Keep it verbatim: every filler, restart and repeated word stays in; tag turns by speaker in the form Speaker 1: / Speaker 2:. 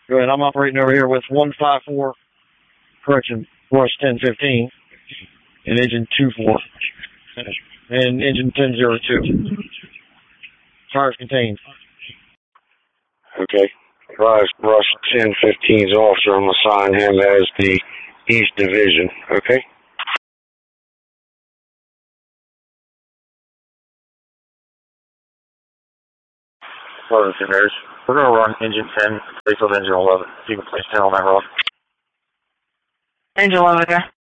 Speaker 1: Go ahead. I'm operating over here with one five four, correction, Rush ten fifteen, and engine two four, and engine ten zero two. Tires contained.
Speaker 2: Okay. Rise Rush ten fifteen's officer. I'm assigning him as the East Division. Okay.
Speaker 3: eleven Commanders. We're going to run engine ten, refill engine eleven. You can place ten on that road.
Speaker 4: Engine eleven, okay.